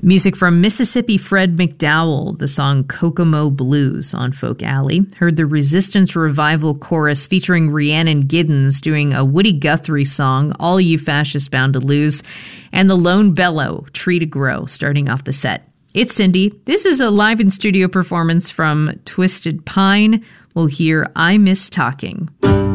Music from Mississippi Fred McDowell, the song Kokomo Blues on Folk Alley. Heard the Resistance Revival chorus featuring Rhiannon Giddens doing a Woody Guthrie song, All You Fascists Bound to Lose, and the Lone Bellow, Tree to Grow, starting off the set. It's Cindy. This is a live in studio performance from Twisted Pine. We'll hear I Miss Talking.